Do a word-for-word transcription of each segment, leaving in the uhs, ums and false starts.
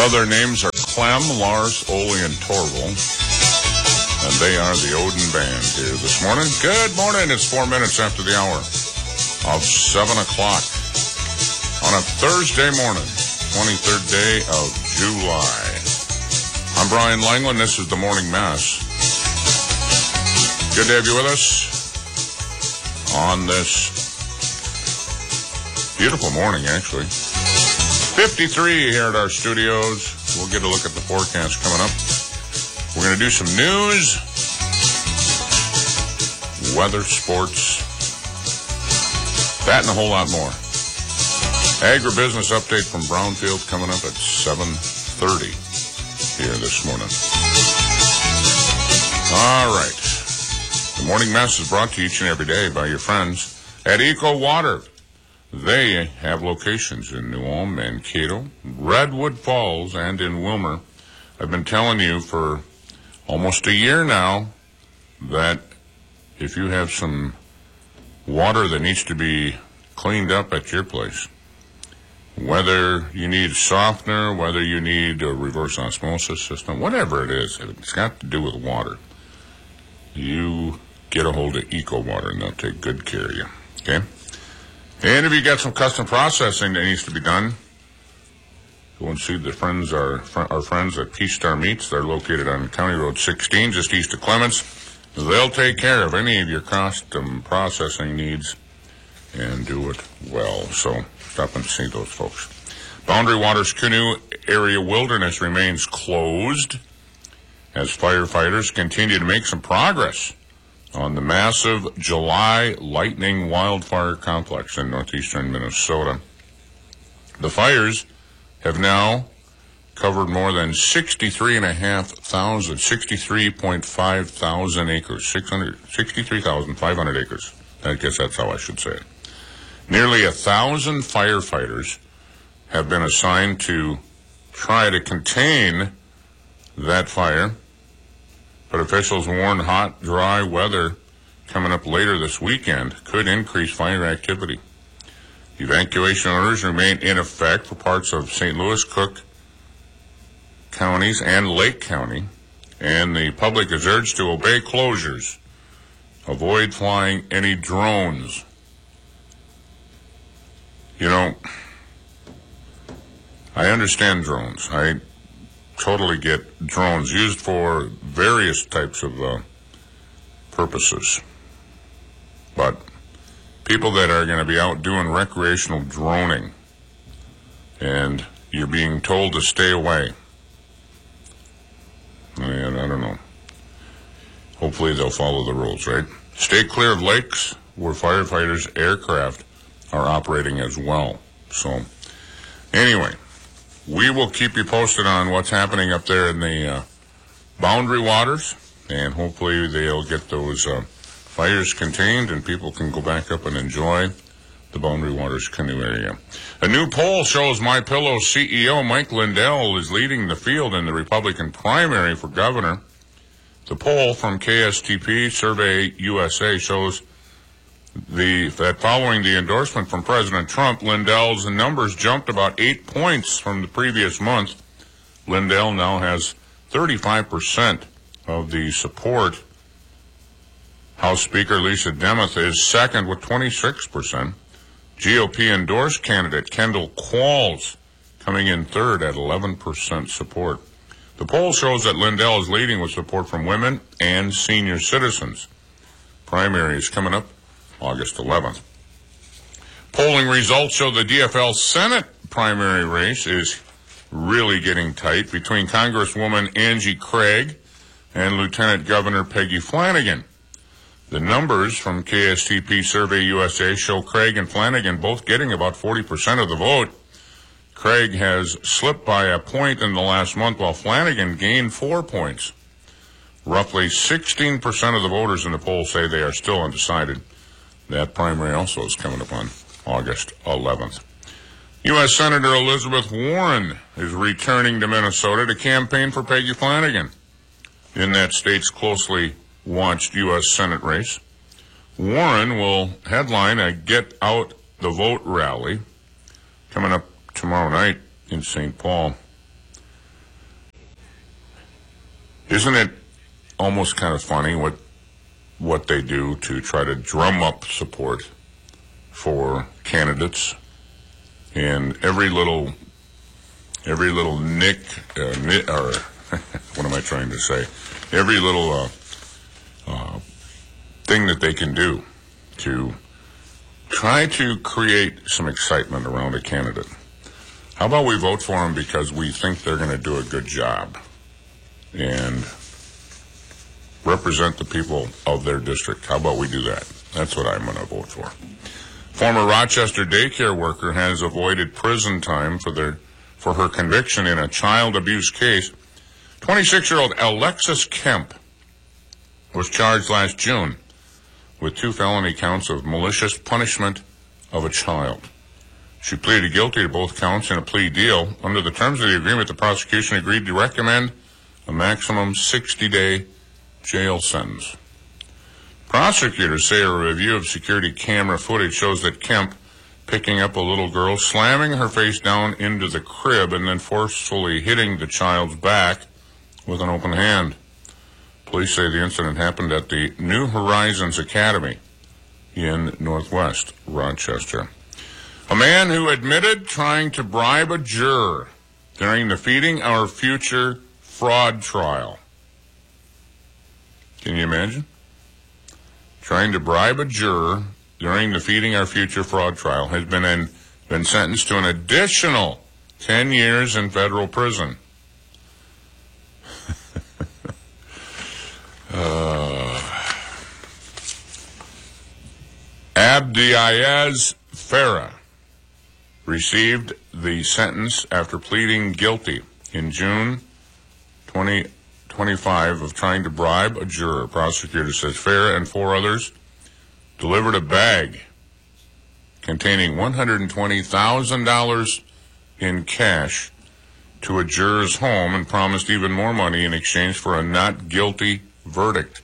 Well, their names are Clem, Lars, Ole, and Torval. And they are the Odin Band here this morning. Good morning. It's four minutes after the hour of seven o'clock on a Thursday morning, twenty-third day of July. I'm Brian Langland. This is the Morning Mass. Good to have you with us on this beautiful morning, actually. fifty-three here at our studios. We'll get a look at the forecast coming up. We're going to do some news, weather, sports, that and a whole lot more. Agribusiness update from Brownfield coming up at seven thirty here this morning. All right. The Morning Mass is brought to you each and every day by your friends at Eco Water. They have locations in New Ulm, Mankato, Redwood Falls, and in Wilmer. I've been telling you for almost a year now that if you have some water that needs to be cleaned up at your place, whether you need softener, whether you need a reverse osmosis system, whatever it is, it's got to do with water. You get a hold of Eco Water and they'll take good care of you, okay? And if you got some custom processing that needs to be done, go and see the friends, our, our friends at Peace Star Meats. They're located on County Road sixteen, just east of Clements. They'll take care of any of your custom processing needs and do it well. So stop and see those folks. Boundary Waters Canoe Area Wilderness remains closed as firefighters continue to make some progress on the massive July lightning wildfire complex in northeastern Minnesota. The fires have now covered more than sixty-three and a half thousand, sixty-three point five thousand acres, six hundred, sixty-three thousand five hundred acres. I guess that's how I should say it. Nearly a thousand firefighters have been assigned to try to contain that fire, but officials warn hot, dry weather coming up later this weekend could increase fire activity. Evacuation orders remain in effect for parts of Saint Louis, Cook counties, and Lake County, and the public is urged to obey closures. Avoid flying any drones. You know, I understand drones. I totally get drones used for various types of uh, purposes. But people that are going to be out doing recreational droning and you're being told to stay away, and I don't know. Hopefully they'll follow the rules, right? Stay clear of lakes where firefighters' aircraft are operating as well. So, anyway, we will keep you posted on what's happening up there in the uh, Boundary Waters, and hopefully they'll get those uh, fires contained and people can go back up and enjoy the Boundary Waters canoe area. A new poll shows MyPillow C E O Mike Lindell is leading the field in the Republican primary for governor. The poll from K S T P Survey U S A shows the that following the endorsement from President Trump, Lindell's numbers jumped about eight points from the previous month. Lindell now has thirty-five percent of the support. House Speaker Lisa Demuth is second with twenty-six percent. G O P endorsed candidate Kendall Qualls coming in third at eleven percent support. The poll shows that Lindell is leading with support from women and senior citizens. Primary is coming up August eleventh. Polling results show the D F L Senate primary race is really getting tight between Congresswoman Angie Craig and Lieutenant Governor Peggy Flanagan. The numbers from K S T P Survey U S A show Craig and Flanagan both getting about forty percent of the vote. Craig has slipped by a point in the last month, while Flanagan gained four points. Roughly sixteen percent of the voters in the poll say they are still undecided. That primary also is coming up on August eleventh. U S Senator Elizabeth Warren is returning to Minnesota to campaign for Peggy Flanagan in that state's closely watched U S Senate race. Warren will headline a Get Out the Vote rally coming up tomorrow night in Saint Paul. Isn't it almost kind of funny what what they do to try to drum up support for candidates, and every little every little nick uh, nit, or what am I trying to say? Every little uh, uh, thing that they can do to try to create some excitement around a candidate. How about we vote for them because we think they're going to do a good job and represent the people of their district? How about we do that? That's what I'm going to vote for. Former Rochester daycare worker has avoided prison time for their for her conviction in a child abuse case. twenty-six-year-old Alexis Kemp was charged last June with two felony counts of malicious punishment of a child. She pleaded guilty to both counts in a plea deal. Under the terms of the agreement, the prosecution agreed to recommend a maximum sixty-day jail sentence. Prosecutors say a review of security camera footage shows that Kemp picking up a little girl, slamming her face down into the crib, and then forcefully hitting the child's back with an open hand. Police say the incident happened at the New Horizons Academy in Northwest Rochester. A man who admitted trying to bribe a juror during the Feeding Our Future fraud trial. Can you imagine? Trying to bribe a juror during the Feeding Our Future fraud trial has been in, been sentenced to an additional ten years in federal prison. uh, Abdiaz Farah received the sentence after pleading guilty in June twenty twenty-five of trying to bribe a juror. Prosecutor says Farah and four others delivered a bag containing one hundred twenty thousand dollars in cash to a juror's home and promised even more money in exchange for a not guilty verdict.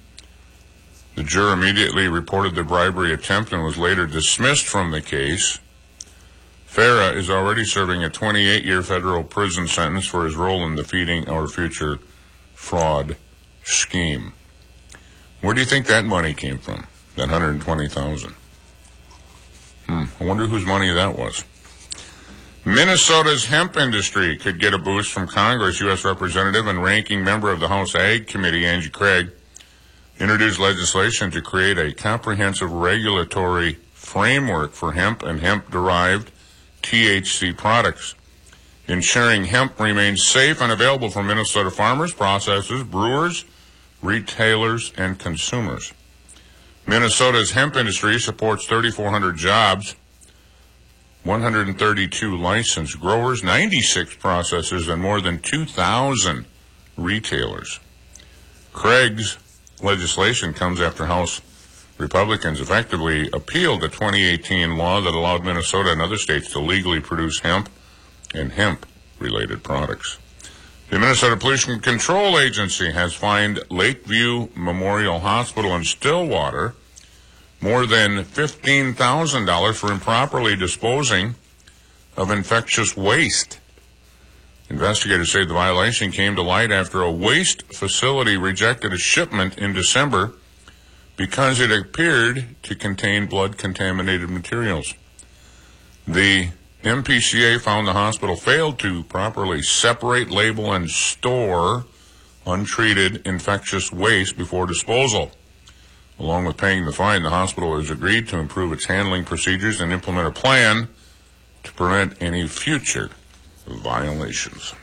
The juror immediately reported the bribery attempt and was later dismissed from the case. Farah is already serving a twenty-eight-year federal prison sentence for his role in the Feeding Our Future fraud scheme. Where do you think that money came from? That one hundred twenty thousand dollars. Hmm, I wonder whose money that was. Minnesota's hemp industry could get a boost from Congress. U S Representative and ranking member of the House Ag Committee, Angie Craig, introduced legislation to create a comprehensive regulatory framework for hemp and hemp-derived T H C products, ensuring hemp remains safe and available for Minnesota farmers, processors, brewers, retailers, and consumers. Minnesota's hemp industry supports thirty-four hundred jobs, one hundred thirty-two licensed growers, ninety-six processors, and more than two thousand retailers. Craig's legislation comes after House Republicans effectively appealed the twenty eighteen law that allowed Minnesota and other states to legally produce hemp and hemp-related products. The Minnesota Pollution Control Agency has fined Lakeview Memorial Hospital in Stillwater more than fifteen thousand dollars for improperly disposing of infectious waste. Investigators say the violation came to light after a waste facility rejected a shipment in December because it appeared to contain blood-contaminated materials. The M P C A found the hospital failed to properly separate, label, and store untreated infectious waste before disposal. Along with paying the fine, the hospital has agreed to improve its handling procedures and implement a plan to prevent any future violations.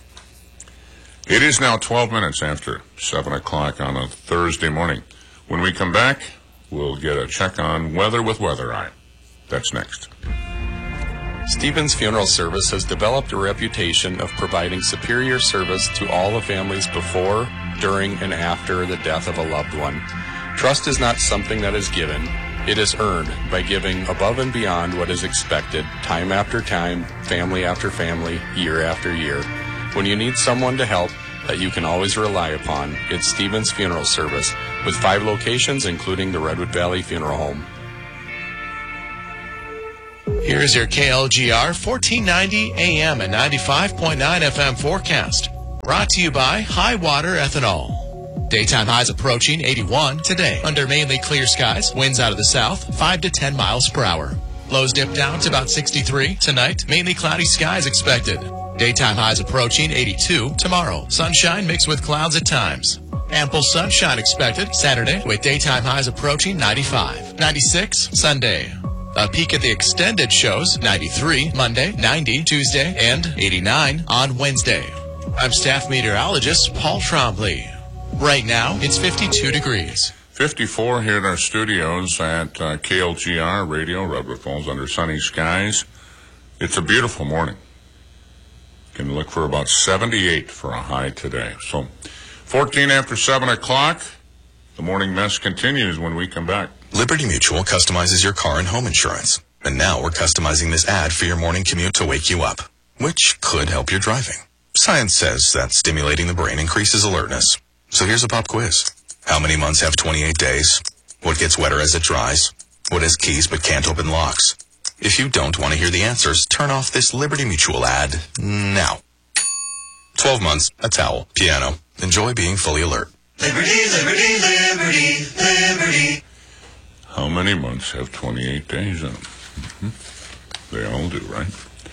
It is now twelve minutes after seven o'clock on a Thursday morning. When we come back, we'll get a check on weather with Weather Eye. That's next. Stevens Funeral Service has developed a reputation of providing superior service to all the families before, during, and after the death of a loved one. Trust is not something that is given. It is earned by giving above and beyond what is expected, time after time, family after family, year after year. When you need someone to help that you can always rely upon, it's Stevens Funeral Service, with five locations, including the Redwood Valley Funeral Home. Here's your K L G R fourteen ninety A M and ninety-five point nine F M forecast. Brought to you by High Water Ethanol. Daytime highs approaching eighty-one today. Under mainly clear skies, winds out of the south, five to ten miles per hour. Lows dip down to about sixty-three. Tonight, mainly cloudy skies expected. Daytime highs approaching eighty-two tomorrow. Sunshine mixed with clouds at times. Ample sunshine expected Saturday with daytime highs approaching ninety-five. ninety-six Sunday. A peek at the extended shows, ninety-three Monday, ninety Tuesday, and eighty-nine on Wednesday. I'm staff meteorologist Paul Trombley. Right now, it's fifty-two degrees. fifty-four here in our studios at uh, K L G R Radio, Redwood Falls, under sunny skies. It's a beautiful morning. Can look for about seventy-eight for a high today. So, fourteen after seven o'clock. The morning mess continues when we come back. Liberty Mutual customizes your car and home insurance. And now we're customizing this ad for your morning commute to wake you up, which could help your driving. Science says that stimulating the brain increases alertness. So here's a pop quiz. How many months have twenty-eight days? What gets wetter as it dries? What has keys but can't open locks? If you don't want to hear the answers, turn off this Liberty Mutual ad now. twelve months, a towel, piano. Enjoy being fully alert. Liberty, liberty, liberty, liberty. How many months have twenty-eight days in them? Mm-hmm. They all do, right?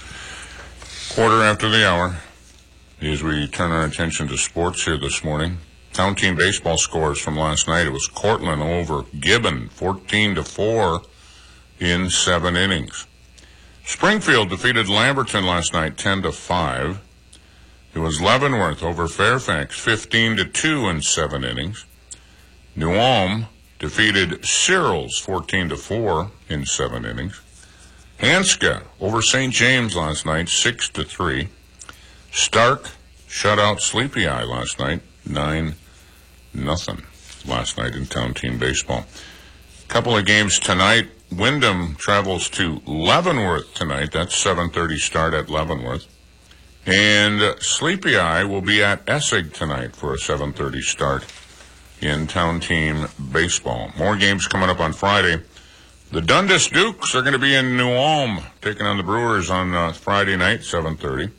Quarter after the hour, as we turn our attention to sports here this morning. Town team baseball scores from last night. It was Cortland over Gibbon, fourteen to four in seven innings. Springfield defeated Lamberton last night, ten to five. It was Leavenworth over Fairfax, fifteen to two in seven innings. New Ulm defeated Searles, fourteen to four in seven innings. Hanska over Saint James last night, six to three. Stark shut out Sleepy Eye last night, nine nothing last night in town team baseball. Couple of games tonight. Wyndham travels to Leavenworth tonight. That's seven thirty start at Leavenworth. And uh, Sleepy Eye will be at Essig tonight for a seven thirty start in town team baseball. More games coming up on Friday. The Dundas Dukes are going to be in New Ulm, taking on the Brewers on uh, Friday night, seven thirty.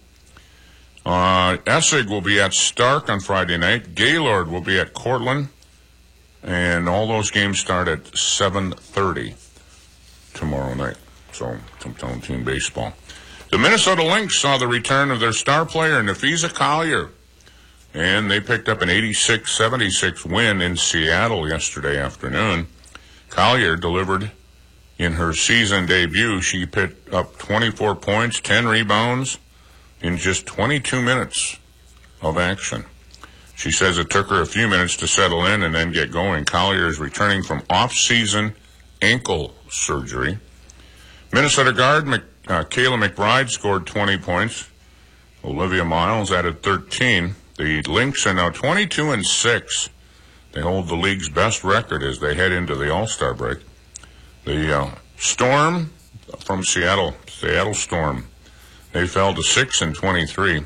Uh, Essig will be at Stark on Friday night. Gaylord will be at Cortland. And all those games start at seven thirty tomorrow night. So, some town team baseball. The Minnesota Lynx saw the return of their star player, Nafisa Collier. And they picked up an eighty-six seventy-six win in Seattle yesterday afternoon. Collier delivered in her season debut. She picked up twenty-four points, ten rebounds in just twenty-two minutes of action. She says it took her a few minutes to settle in and then get going. Collier is returning from off-season ankle surgery. Minnesota guard Mc, uh, Kayla McBride scored twenty points. Olivia Miles added thirteen. The Lynx are now twenty-two and six. They hold the league's best record as they head into the All-Star break. The uh, Storm from Seattle, Seattle Storm, they fell to six and twenty-three.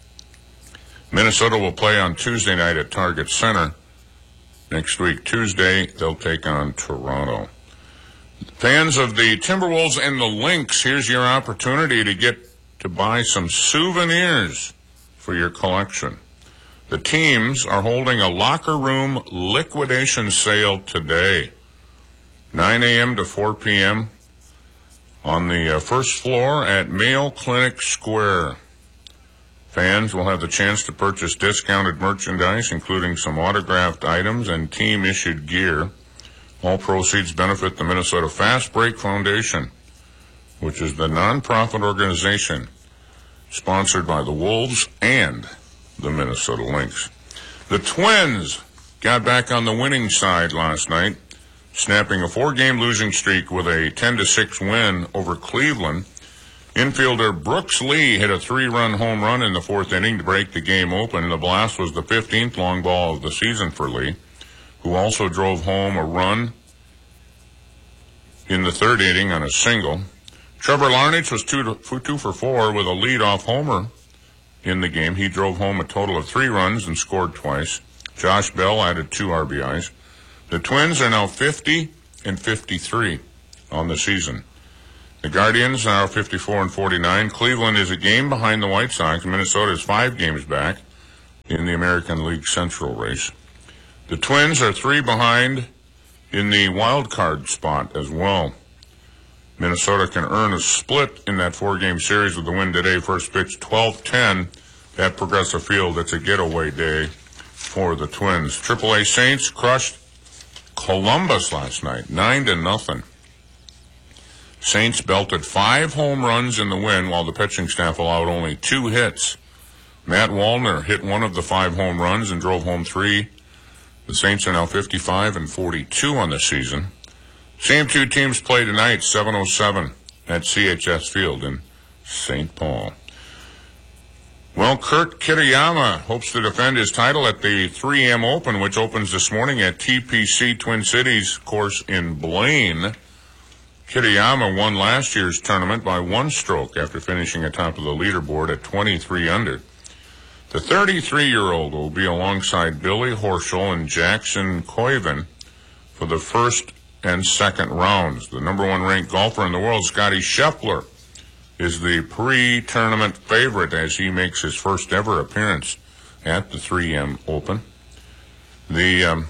Minnesota will play on Tuesday night at Target Center. Next week, Tuesday, they'll take on Toronto. Fans of the Timberwolves and the Lynx, here's your opportunity to get to buy some souvenirs for your collection. The teams are holding a locker room liquidation sale today, nine a.m. to four p.m. on the uh, first floor at Mayo Clinic Square. Fans will have the chance to purchase discounted merchandise, including some autographed items and team-issued gear. All proceeds benefit the Minnesota Fast Break Foundation, which is the nonprofit organization sponsored by the Wolves and the Minnesota Lynx. The Twins got back on the winning side last night, snapping a four-game losing streak with a ten to six win over Cleveland. Infielder Brooks Lee hit a three-run home run in the fourth inning to break the game open. The blast was the fifteenth long ball of the season for Lee, who also drove home a run in the third inning on a single. Trevor Larnach was two, to, two for four with a leadoff homer in the game. He drove home a total of three runs and scored twice. Josh Bell added two R B Is. The Twins are now fifty and fifty-three on the season. The Guardians are fifty-four and forty-nine. Cleveland is a game behind the White Sox. Minnesota is five games back. in the American League Central race. The Twins are three behind in the wild card spot as well. Minnesota can earn a split in that four-game series with the win today. First pitch twelve ten at Progressive Field. It's a getaway day for the Twins. triple A Saints crushed Columbus last night, nine to nothing. Saints belted five home runs in the win, while the pitching staff allowed only two hits. Matt Wallner hit one of the five home runs and drove home three. The Saints are now fifty-five and forty-two on the season. Same two teams play tonight, seven oh seven at C H S Field in Saint Paul. Well, Kurt Kitayama hopes to defend his title at the three M Open, which opens this morning at T P C Twin Cities course in Blaine. Kitayama won last year's tournament by one stroke after finishing atop of the leaderboard at twenty-three under. The thirty-three-year-old will be alongside Billy Horschel and Jackson Koiven for the first and second rounds. The number one ranked golfer in the world, Scotty Scheffler, is the pre-tournament favorite as he makes his first ever appearance at the three M Open. The um,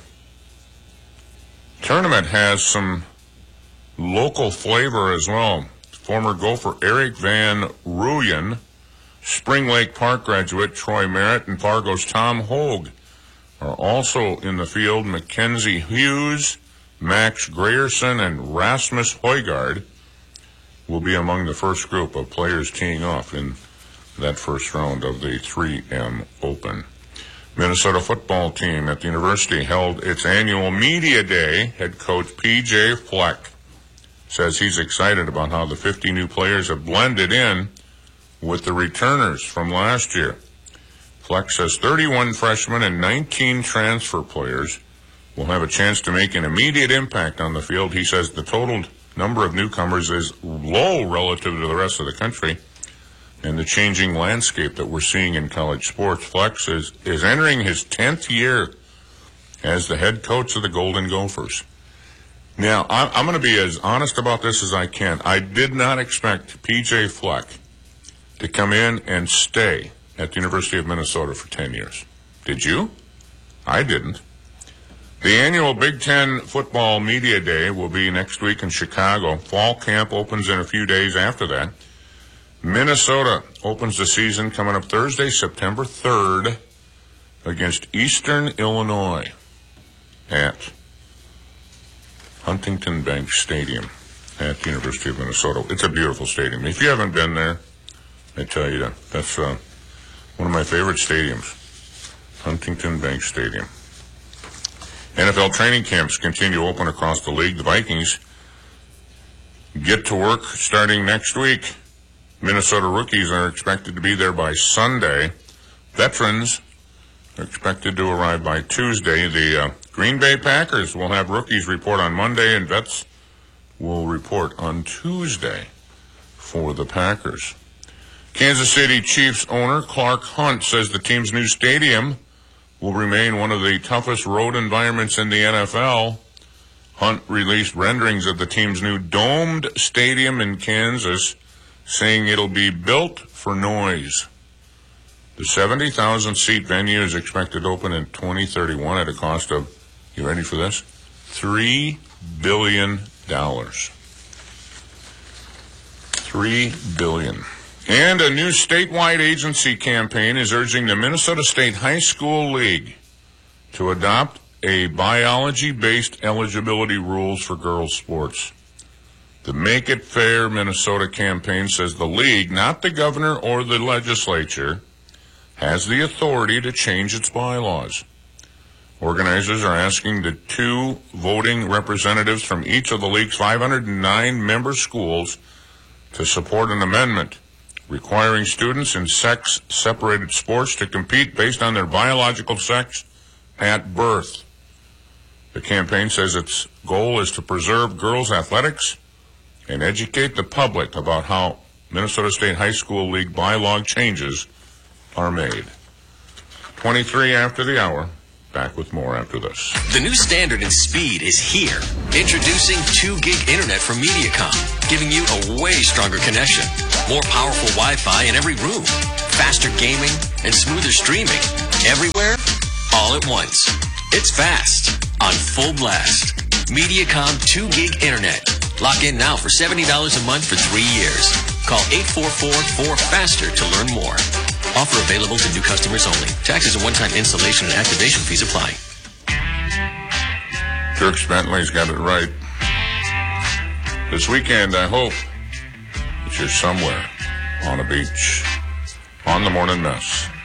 tournament has some local flavor as well. Former golfer Eric Van Rooyen, Spring Lake Park graduate Troy Merritt, and Fargo's Tom Hogue are also in the field. Mackenzie Hughes, Max Grayerson, and Rasmus Højgaard will be among the first group of players teeing off in that first round of the three M Open. Minnesota football team at the university held its annual media day. Head coach P J Fleck says he's excited about how the fifty new players have blended in with the returners from last year. Fleck says thirty-one freshmen and nineteen transfer players will have a chance to make an immediate impact on the field. He says the total number of newcomers is low relative to the rest of the country and the changing landscape that we're seeing in college sports. Fleck is, is entering his tenth year as the head coach of the Golden Gophers. Now, I'm, I'm going to be as honest about this as I can. I did not expect P J Fleck to come in and stay at the University of Minnesota for ten years. Did you? I didn't. The annual Big Ten Football Media Day will be next week in Chicago. Fall camp opens in a few days after that. Minnesota opens the season coming up Thursday, September third, against Eastern Illinois at Huntington Bank Stadium at the University of Minnesota. It's a beautiful stadium. If you haven't been there, I tell you that that's uh, one of my favorite stadiums, Huntington Bank Stadium. N F L training camps continue open across the league. The Vikings get to work starting next week. Minnesota rookies are expected to be there by Sunday. Veterans are expected to arrive by Tuesday. The uh, Green Bay Packers will have rookies report on Monday, and vets will report on Tuesday for the Packers. Kansas City Chiefs owner Clark Hunt says the team's new stadium will remain one of the toughest road environments in the N F L. Hunt released renderings of the team's new domed stadium in Kansas, saying it'll be built for noise. The seventy thousand seat venue is expected to open in twenty thirty-one at a cost of, you ready for this? three billion dollars. three billion dollars. And a new statewide agency campaign is urging the Minnesota State High School League to adopt a biology-based eligibility rules for girls' sports. The Make It Fair Minnesota campaign says the league, not the governor or the legislature, has the authority to change its bylaws. Organizers are asking the two voting representatives from each of the league's five hundred nine member schools to support an amendment requiring students in sex-separated sports to compete based on their biological sex at birth. The campaign says its goal is to preserve girls' athletics and educate the public about how Minnesota State High School League bylaw changes are made. twenty-three after the hour. Back with more after this. The new standard in speed is here. Introducing two gig internet from Mediacom, giving you a way stronger connection, more powerful Wi-Fi in every room, faster gaming, and smoother streaming. Everywhere, all at once. It's fast on Full Blast. Mediacom two gig Internet. Lock in now for seventy dollars a month for three years. Call eight four four, four FASTER to learn more. Offer available to new customers only. Taxes and one-time installation and activation fees apply. Dirk Bentley's got it right. This weekend, I hope that you're somewhere on a beach on the Morning Mess.